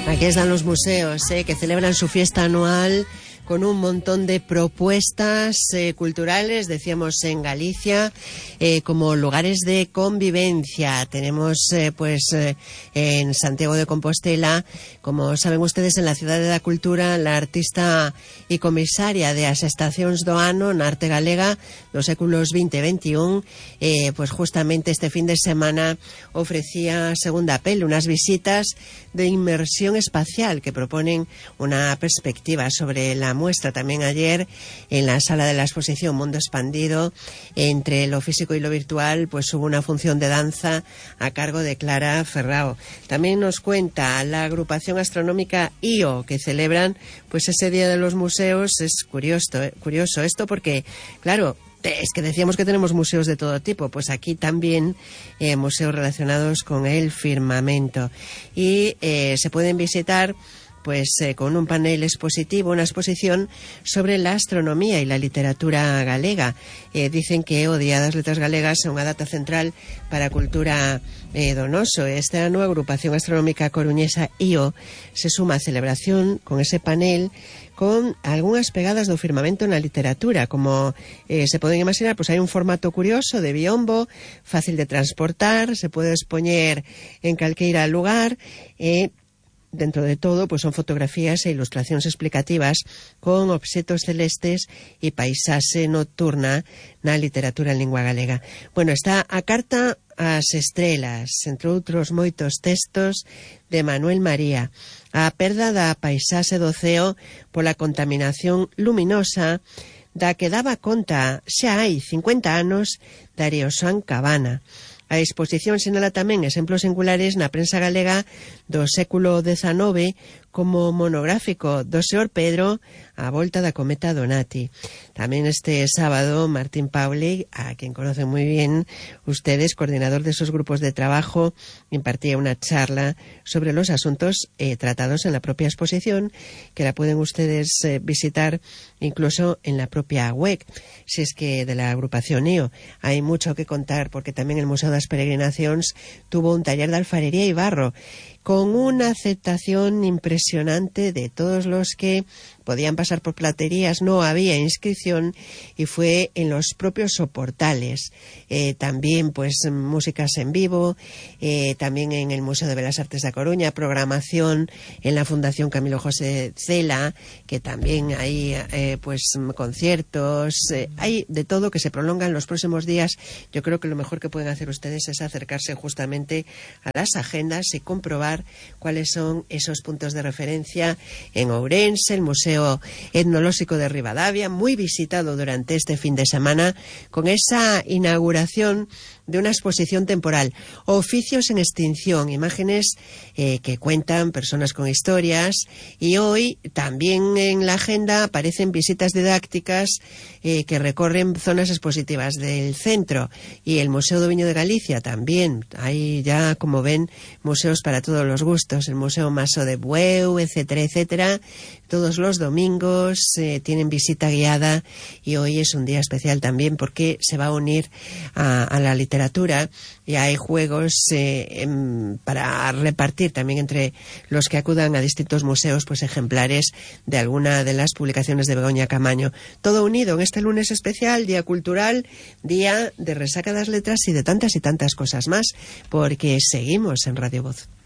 Aquí están los museos, que celebran su fiesta anual con un montón de propuestas culturales, decíamos en Galicia, como lugares de convivencia. Tenemos en Santiago de Compostela, como saben ustedes, en la Ciudad da Cultura, la artista y comisaria de as estacións do ano na arte galega dos séculos XX e XXI, pues justamente este fin de semana ofrecía segunda peli, unas visitas de inmersión espacial que proponen una perspectiva sobre la muestra. También ayer en la sala de la exposición Mundo Expandido, entre lo físico y lo virtual, pues hubo una función de danza a cargo de Clara Ferrao. También nos cuenta la agrupación astronómica IO, que celebran pues ese Día de los Museos. Es curioso esto porque, claro, es que decíamos que tenemos museos de todo tipo, pues aquí también museos relacionados con el firmamento, y se pueden visitar con un panel expositivo, una exposición sobre la astronomía y la literatura galega. Dicen que o Día das Letras Galegas é unha data central para a cultura donoso. Esta nueva agrupación astronómica coruñesa IO se suma a celebración con ese panel con algunhas pegadas do firmamento na literatura. Como se poden imaginar, pues hai un formato curioso de biombo, fácil de transportar, se pode expoñer en calqueira lugar, dentro de todo, pues son fotografías e ilustracións explicativas con obxetos celestes e paisaxe nocturna na literatura en lingua galega. Bueno, está a Carta ás Estrelas, entre outros moitos textos de Manuel María. A perda da paisaxe do ceo pola contaminación luminosa da que daba conta xa hai 50 anos Darío San Cabana. A exposición sinala tamén exemplos singulares na prensa galega do século XIX, como monográfico do señor Pedro a volta da cometa Donati. Tamén este sábado Martín Pauli, a quien conocen muy bien ustedes, coordinador de esos grupos de trabajo, impartía una charla sobre los asuntos tratados en la propia exposición, que la pueden ustedes visitar incluso en la propia web. Si es que de la agrupación IO hay mucho que contar, porque también el Museo das Peregrinacións tuvo un taller de alfarería y barro con una aceptación impresionante de todos los que podían pasar por platerías. No había inscripción y fue en los propios soportales. También pues músicas en vivo, también en el Museo de Belas Artes de Coruña, programación en la Fundación Camilo José Cela, que también hay conciertos, hay de todo que se prolongan los próximos días. Yo creo que lo mejor que pueden hacer ustedes es acercarse justamente a las agendas y comprobar cuáles son esos puntos de referencia en Ourense, el Museo Etnolóxico de Ribadavia, muy visitado durante este fin de semana, con esa inauguración de una exposición temporal, Oficios en Extinción, imágenes que cuentan personas con historias. Y hoy también en la agenda aparecen visitas didácticas que recorren zonas expositivas del centro, y el Museo do Viño de Galicia también. Hay ya, como ven, museos para todos los gustos, el Museo Maso de Bueu, etcétera, etcétera. Todos los domingos tienen visita guiada, y hoy es un día especial también porque se va a unir a la literatura, y hay juegos para repartir también entre los que acudan a distintos museos, pues ejemplares de alguna de las publicaciones de Begoña Camaño. Todo unido en este lunes especial, Día Cultural, Día de Resaca das Letras y de tantas cosas más, porque seguimos en Radio Voz.